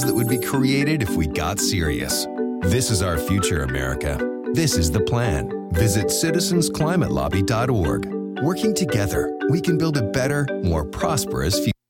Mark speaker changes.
Speaker 1: that would be created if we got serious. This is our future, America. This is the plan. Visit citizensclimatelobby.org. Working together, we can build a better, more prosperous future.